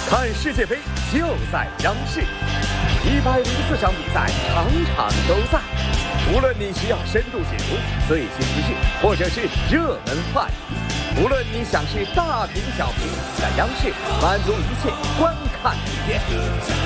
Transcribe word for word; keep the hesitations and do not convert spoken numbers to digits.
看世界杯就在央视，一百零四场比赛，场场都在。无论你需要深度解读、最新资讯，或者是热门话题，无论你想是大屏小屏，在央视满足一切观看体验。